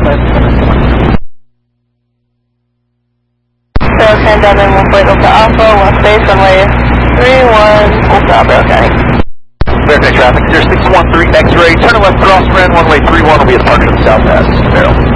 Turn down in 1 Delta Alpha, 1 space, runway 31, full stop, Rail County. Verify traffic, 0613 X-ray, turn left crosswind, runway 31 will be a departure of South Pass, Barrel.